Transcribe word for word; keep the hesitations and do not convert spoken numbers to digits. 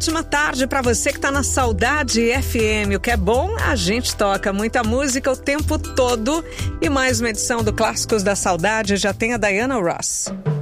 ótima tarde para você que tá na Saudade F M. O que é bom, a gente toca muita música o tempo todo. E mais uma edição do Clássicos da Saudade já tem a Diana Ross.